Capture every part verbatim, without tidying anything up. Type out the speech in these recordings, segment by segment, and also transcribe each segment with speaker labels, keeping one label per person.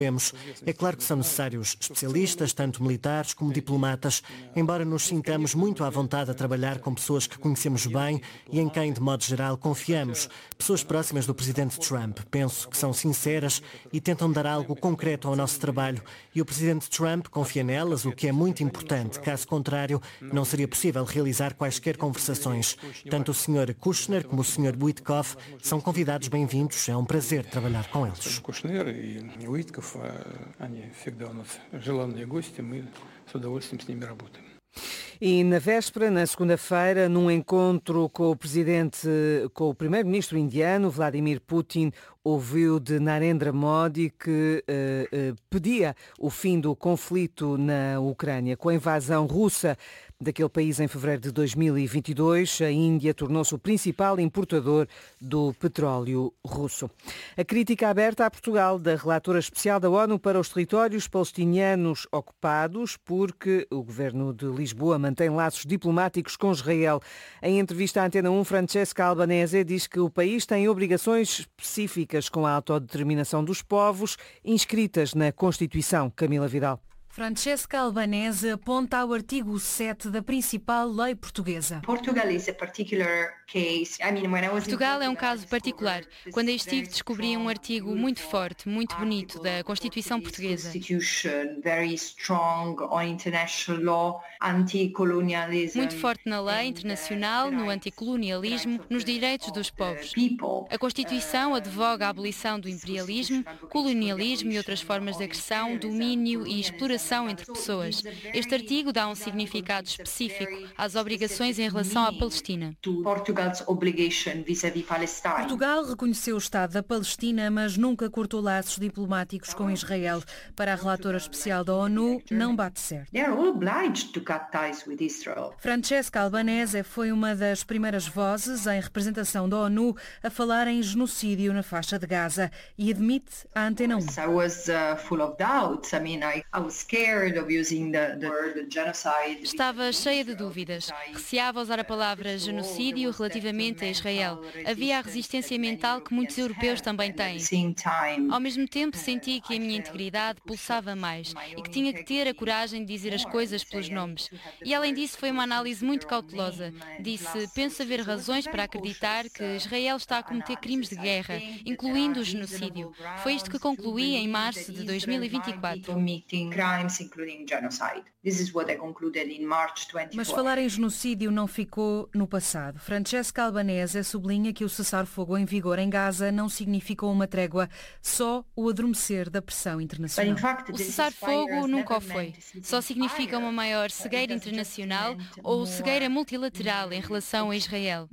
Speaker 1: É claro que são necessários especialistas, tanto militares como diplomatas, embora nos sintamos muito à vontade a trabalhar com pessoas que conhecemos bem e em quem, de modo geral, confiamos. Pessoas próximas do presidente Trump. Penso que são sinceras e tentam dar algo concreto ao nosso trabalho. E o presidente Trump confia nelas, o que é muito importante. Caso contrário, não seria possível realizar quaisquer conversações. Tanto o senhor Kushner como o senhor Witkoff são convidados bem-vindos. É um prazer trabalhar com eles.
Speaker 2: Они всегда у нас желанные гости, мы с удовольствием с ними работаем.
Speaker 3: E na véspera, na segunda-feira, num encontro com o presidente, com o primeiro-ministro indiano, Vladimir Putin, ouviu de Narendra Modi que uh, uh, pedia o fim do conflito na Ucrânia. Com a invasão russa daquele país em fevereiro de dois mil e vinte e dois, a Índia tornou-se o principal importador do petróleo russo. A crítica aberta a Portugal da relatora especial da ONU para os territórios palestinianos ocupados, porque o governo de Lisboa mantém laços diplomáticos com Israel. Em entrevista à Antena um, Francesca Albanese diz que o país tem obrigações específicas com a autodeterminação dos povos inscritas na Constituição. Camila Vidal.
Speaker 4: Francesca Albanese aponta ao artigo sete da principal lei portuguesa.
Speaker 5: Portugal
Speaker 6: é um caso particular. Quando eu estive, descobri um artigo muito forte, muito bonito da Constituição portuguesa. Muito forte na lei internacional, no anticolonialismo, nos direitos dos povos. A Constituição advoga a abolição do imperialismo, colonialismo e outras formas de agressão, domínio e exploração entre pessoas. Este artigo dá um significado específico às obrigações em relação à Palestina.
Speaker 4: Portugal reconheceu o Estado da Palestina, mas nunca cortou laços diplomáticos com Israel. Para a relatora especial da ONU, não bate certo. Francesca Albanese foi uma das primeiras vozes em representação da ONU a falar em genocídio na faixa de Gaza e admite à Antena um.
Speaker 6: Estava cheia de dúvidas. Receava usar a palavra genocídio relativamente a Israel. Havia a resistência mental que muitos europeus também têm. Ao mesmo tempo, senti que a minha integridade pulsava mais e que tinha que ter a coragem de dizer as coisas pelos nomes. E além disso, foi uma análise muito cautelosa. Disse, penso haver razões para acreditar que Israel está a cometer crimes de guerra, incluindo o genocídio. Foi isto que concluí em março de dois mil e vinte e quatro.
Speaker 4: Mas falar em genocídio não ficou no passado. Francesca Albanese sublinha que o cessar-fogo em vigor em Gaza não significou uma trégua, só o adormecer da pressão internacional.
Speaker 6: O cessar-fogo nunca o foi. Só significa uma maior cegueira internacional ou cegueira multilateral em relação a Israel.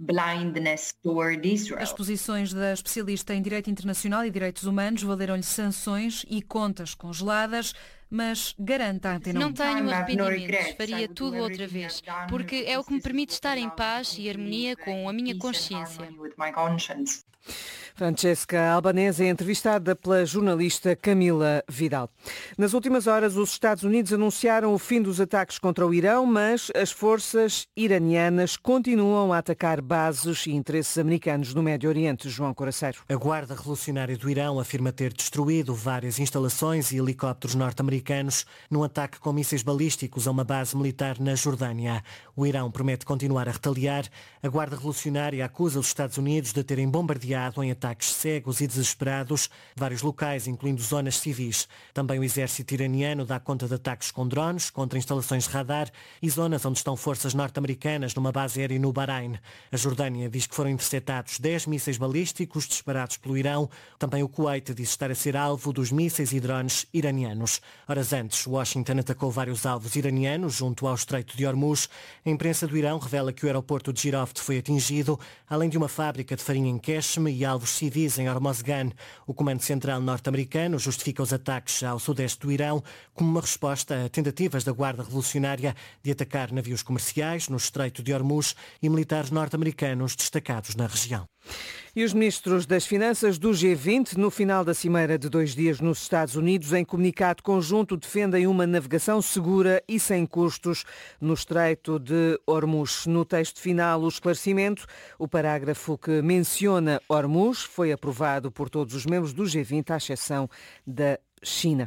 Speaker 4: As posições da especialista em Direito Internacional e Direitos Humanos valeram-lhe sanções e contas congeladas, mas garante à Antena um.
Speaker 6: Não tenho arrependimentos, faria tudo outra vez, porque é o que me permite estar em paz e harmonia com a minha consciência.
Speaker 3: Francesca Albanese é entrevistada pela jornalista Camila Vidal. Nas últimas horas, os Estados Unidos anunciaram o fim dos ataques contra o Irão, mas as forças iranianas continuam a atacar bases e interesses americanos no Médio Oriente. João Coraceiro.
Speaker 1: A Guarda Revolucionária do Irão afirma ter destruído várias instalações e helicópteros norte-americanos num ataque com mísseis balísticos a uma base militar na Jordânia. O Irão promete continuar a retaliar. A Guarda Revolucionária acusa os Estados Unidos de terem bombardeado em ataques cegos e desesperados vários locais, incluindo zonas civis. Também o exército iraniano dá conta de ataques com drones contra instalações de radar e zonas onde estão forças norte-americanas numa base aérea no Bahrein. A Jordânia diz que foram interceptados dez mísseis balísticos disparados pelo Irão. Também o Kuwait diz estar a ser alvo dos mísseis e drones iranianos. Horas antes, Washington atacou vários alvos iranianos junto ao Estreito de Hormuz. A imprensa do Irão revela que o aeroporto de Giroft foi atingido, além de uma fábrica de farinha em Qeshm e alvos civis em Hormozgan. O Comando Central norte-americano justifica os ataques ao sudeste do Irão como uma resposta a tentativas da Guarda Revolucionária de atacar navios comerciais no Estreito de Hormuz e militares norte-americanos destacados na região.
Speaker 3: E os ministros das Finanças do G vinte, no final da cimeira de dois dias nos Estados Unidos, em comunicado conjunto, defendem uma navegação segura e sem custos no Estreito de Hormuz. No texto final, o esclarecimento, o parágrafo que menciona Hormuz, foi aprovado por todos os membros do G vinte, à exceção da China.